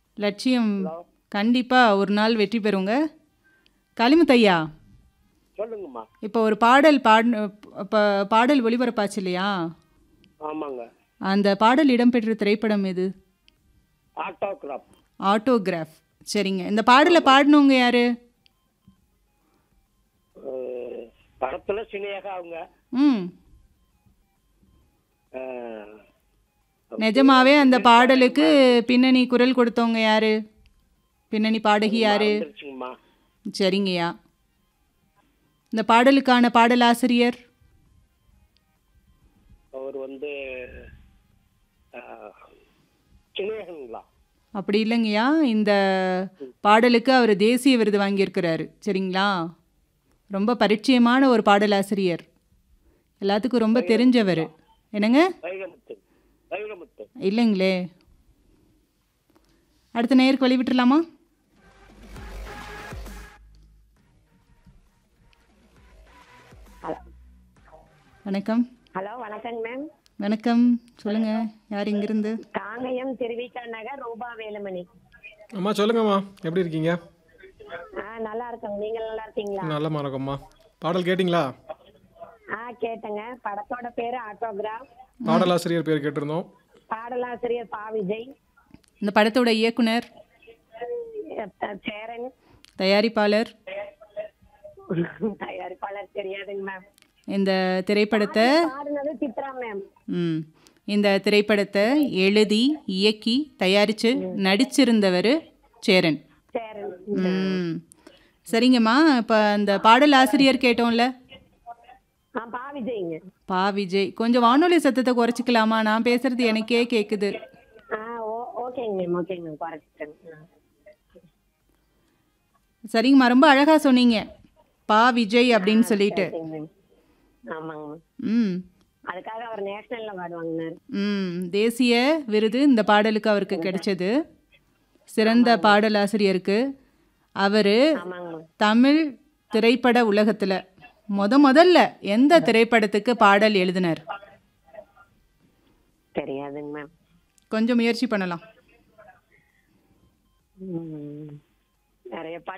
லட்சியம் ஹலோ, கண்டிப்பாக ஒரு நாள் வெற்றி பெறுங்க. காளிமுத்தையா, சொல்லுங்கம்மா. இப்போ ஒரு பாடல் இப்போ பாடல் ஒளிபரப்பாச்சு இல்லையா? ஆமாங்க. அந்த பாடல் இடம்பெற்ற திரைப்படம் எது? ஆட்டோகிராஃப். ஆட்டோகிராஃப். சரிங்க. இந்த பாடலை ஆமாம். பாடினவங்க யாரு? படத்துல சினேகா அவங்க. ம். அஹ், நிஜமாவே அந்த பேர் பாடலுக்கு பின்னணி குரல் கொடுத்தவங்க யாரு? பின்னணி பாடகி யாரு? மறந்துருச்சுங்கம்மா. சரிங்கய்யா. இந்த பாடலுக்கான பாடலாசிரியர்? அவர் வந்து அஹ், சினேகனுங்களா? அப்படி இல்லைங்கய்யா. இந்த பாடலுக்கு அவர் தேசிய விருது வாங்கியிருக்கிறாரு. சரிங்களா? ரொம்ப பரிச்சயமான ஒரு பாடலாசிரியர். எல்லாத்துக்கும் ரொம்ப தெரிஞ்சவர். என்னங்க? வைரமுத்து. வைரமுத்து. இல்லைங்களே. அடுத்த நேருக்கு வழி விட்டுறலாமா? வணக்கம். ஹலோ, வணக்கங்க மேம். வணக்கம். சொல்லுங்க. யார் இங்கிருந்து? காங்கயம் திருவிக்கா நகர் ரூபா வேலுமணி. அம்மா சொல்லுங்கம்மா, எப்படி இருக்கீங்க? நல்லா இருக்கேங்க. நீங்க நல்லா இருக்கீங்களா? நல்லம்மா இருக்கம்மா. பாடல் கேட்டிங்களா? கேட்டேங்க. படத்தோட பேரு ஆட்டோகிராஃப். பாடலாசிரியர் பேர் கேட்டிருந்தோம். பாடலாசிரியர் பா விஜய். இந்த படத்தோட இயக்குனர்? சேரன். தயாரிப்பாளர்? தயாரிப்பாளர் தெரியாதுங்க மேம். இந்த திரைப்படத்தை பாடுனது சித்ரா மேம். ம் இந்த திரைப்படத்தை எழுதி இயக்கி தயாரித்து நடிச்சிருந்தவர் சேரன். சேரன். ம் சரிங்கம்மா. இப்போ அந்த பாடல் ஆசிரியர் கேட்டோம்ல, பா விஜய்ங்க. பா விஜய். கொஞ்சம் வானொலி சத்தத்தை குறைச்சிக்கலாமா? நான் பேசுறது எனக்கே கேட்குது. ஓகேங்க மேம். ஓகேங்க மேம், குறைச்சிட்டேன். சரிங்கம்மா, ரொம்ப அழகாக சொன்னீங்க. பா விஜய் அப்படின்னு சொல்லிட்டு. சரிங்க மேம். ஆமாங்க மேம். ம் அதுக்காக அவர் நேஷனல் அவார்டு வாங்கினார். தேசிய விருது இந்த பாடலுக்கு அவருக்கு கிடைச்சது. சிறந்த பாடலாசிரியருக்கு. அவர் ஆமாங்க மேம். தமிழ் திரைப்பட உலகத்தில் முதல்ல எந்த திரைப்படத்துக்கு பாடல் எழுதினார்? தெரியாதுங்க மேம். கொஞ்சம் முயற்சி பண்ணலாம். நிறைய பாட்டு